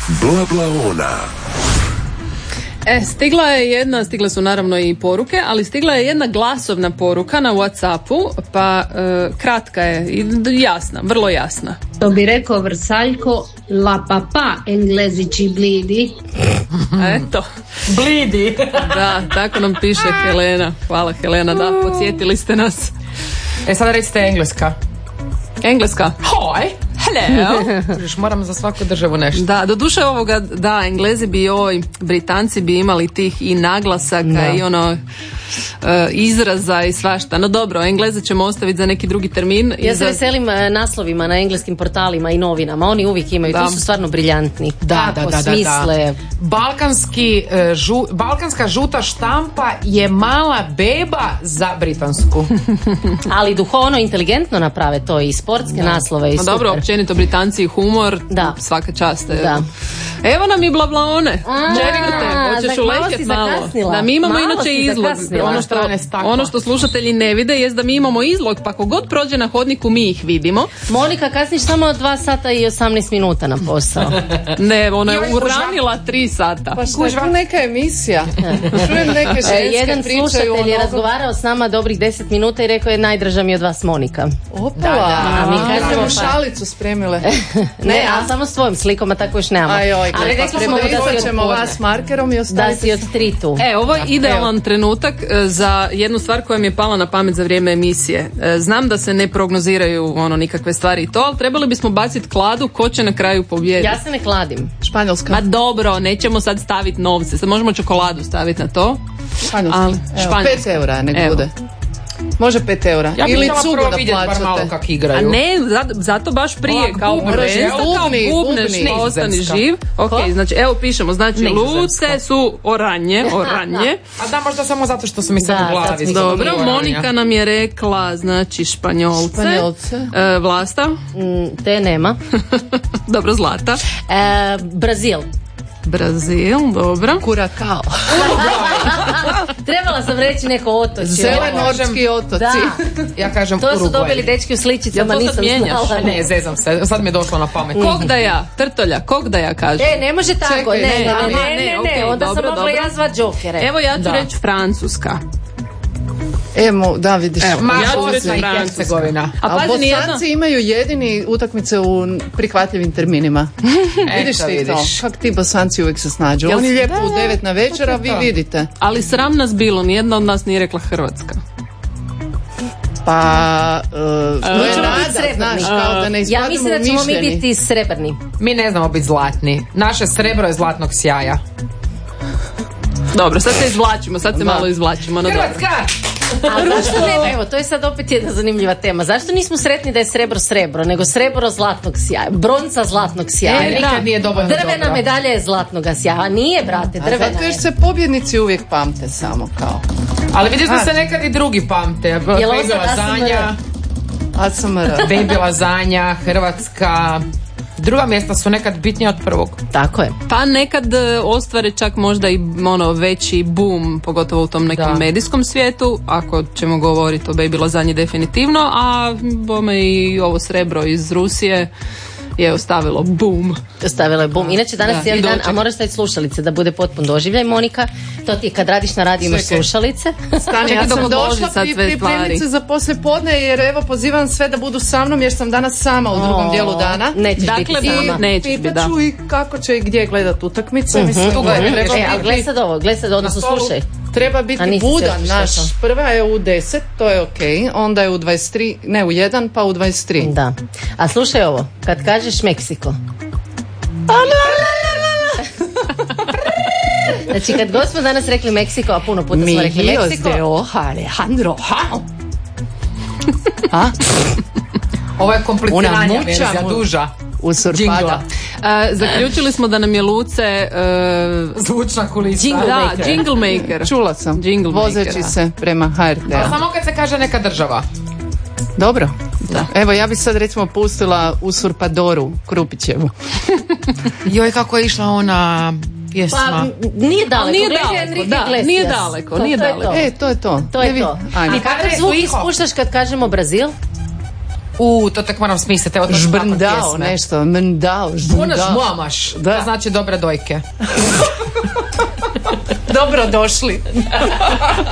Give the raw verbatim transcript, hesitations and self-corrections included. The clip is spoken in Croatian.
Bla bla ona. E, stigla je jedna, stigle su naravno i poruke, ali stigla je jedna glasovna poruka na WhatsAppu, pa e, kratka je i jasna, vrlo jasna. To bi rekao Vrsaljko, la papa englezići blidi. Eto. Blidi. Da, tako nam piše Helena. Hvala Helena, da, podsjetili ste nas. E, sada recite engleska. Engleska. Hi. Hello. Moram za svaku državu nešto. Da, do duše ovoga, da, Englezi bi oj, Britanci bi imali tih i naglasaka da. i ono uh, izraza i svašta. No dobro, Engleze ćemo ostaviti za neki drugi termin. Ja se za... veselim naslovima na engleskim portalima i novinama. Oni uvijek imaju, da. tu su stvarno briljantni. Da, Tako, da, da, smisle. da, da. Balkanski, uh, žu, balkanska žuta štampa je mala beba za britansku. Ali duhovno, inteligentno naprave to i sportske da. naslove i no, super. Dobro, općenito Britanci i humor, da. svaka čast. Da. Evo nam i blavlaone. Čekajte, hoćeš uletjeti malo. Da, mi imamo malo inače izlog. Ono što, ono što slušatelji ne vide jest da mi imamo izlog, pa kogod prođe na hodniku mi ih vidimo. Monika, kasniš samo dva sata i osamnaest minuta na posao. Ne, ona je uranila tri sata. Pa što je tu neka emisija? Čujem neke ženske Jedan pričaju. slušatelj je ono... razgovarao s nama dobrih deset minuta i rekao je najdraža mi od vas Monika. Opala, da, da, a mi kažemo pa... šalicu spremile. Ne, a samo s tvojim slikom, a tako još nemamo. Ajoj, ali rekli smo da ćemo vas markerom i ostaviti. Da si od tri tu. E, ovo je idealan Evo. trenutak za jednu stvar koja mi je pala na pamet za vrijeme emisije. Znam da se ne prognoziraju ono nikakve stvari i to, ali trebali bismo baciti kladu ko će na kraju pobijediti. Ja se ne kladim. Španjolska. Ma dobro, nećemo sad staviti novce. Sad možemo čokoladu staviti na to. Španjolska. Ali, Evo, Španjolska. pet eura nek Evo. bude. Može pet eura. Ja ili cugu da plaćate. Kak igraju. A ne, zato, zato baš prije Ovak, kao prvenstvo, kao bubneš, pa ostani živ. Ok, Ko? znači evo pišemo, znači luce su oranje, oranje. A da, možda samo zato što su mi sad u glavi. Dobro, Monika nam je rekla, znači Španjolce. Španjolce. E, Vlasta? Mm, te nema. Dobro, Zlata. E, Brazil. Brazil, dobro. Kurakao. Trebala sam reći neko otočje. Zelenorski otoci. Da. Ja kažem to Urugvaj. su dobili dečki u sličicama, ja nisam znala. Ne, zezam se, sad mi je došlo na pamet. Kog da ja? Trtolja, kog da ja kažem? E, ne može tako, Čekaj, ne, ne, ne, ne, ne, ne, okay, ne, onda dobro, sam mogla ja zvat džokere. Evo ja ću da. reći Francuska. Evo, da, vidiš. Evo, ma, ja ću reći Francuska. A pazi, Bosanci nijedno... imaju jedini utakmice u prihvatljivim terminima. Vidiš ti to? Kak ti Bosanci uvijek se snađu. Oni lijepo u devet na večer, a vi vidite. Ali sram nas bilo, nijedna od nas nije rekla Hrvatska. Pa, uh, to je nada, znaš, kao da ne ispadamo ja mislim da ćemo mišljeni. mi biti srebrni. Mi ne znamo biti zlatni. Naše srebro je zlatnog sjaja. Dobro, sad se izvlačimo, sad se da. malo izvlačimo. No Hrvatska! A zašto ne? Evo, to je sad opet jedna zanimljiva tema. Zašto nismo sretni da je srebro srebro, nego srebro zlatnog sjaja, bronca zlatnog sjaja? E, nikad nije dovoljno Drvena dobro. medalja je zlatnog sjaja. Nije, brate, drvena. A zato jer se pobjednici uvijek pamte samo kao. Ali vidiš da se nekad i drugi pamte. Baby lazanja, A S M R. Baby lazanja, Hrvatska. Druga mjesta su nekad bitnija od prvog. Tako je. Pa nekad ostvare čak možda i ono veći boom, pogotovo u tom nekom da. medijskom svijetu, ako ćemo govoriti o Baby lazanji definitivno, a bome i ovo srebro iz Rusije je ostavilo boom. Ostavilo je boom. Inače danas da, cijeli dan, a moraš staviti slušalice da bude potpun doživljaj, Monika. To ti je kad radiš na radiju imaš slušalice. Stani, ja sam došla pri, pripremiti se za poslije podne jer evo pozivam sve da budu sa mnom jer sam danas sama u drugom o, dijelu dana. Nećeš dakle, biti sama. Nećeš biti, da. Pitaću i kako će i gdje gledat utakmice. Uh-huh. Mislim, uh-huh. treba e, biti... ali gled sad ovo, gled sad, odnosno slušaj. Treba biti budan naš. Prva je u deset, to je ok. Onda je u dvadeset tri, ne u jedan, pa u dvadeset tri. Da. A slušaj ovo, kad kažeš Meksiko. Znači kad god smo danas rekli Meksiko, a puno puta smo rekli Meksiko. Alejandro. A? Ovo je kompliciranja verzija, duža. Usurpada. Uh, zaključili smo da nam je Luce uh, zvučna kulisa. Jingle da, maker. Jingle maker. Čula sam. Jingle vozeći maker. se prema H R T. A samo kad se kaže neka država. Dobro. Da. Evo ja bi sad recimo pustila Usurpadoru Krupićevu. Joj, kako je išla ona pjesma. Pa nije daleko. Nije daleko, da, nije daleko, nije daleko. E, to je to. To je to. A kada zvuk ispuštaš kad kažemo Brazil? U, to tako moram smisliti. Evo, to žbrndao, nešto. Mndao, žbrndao. Puno žmamaš. Da. To znači dobre dojke. Dobro došli.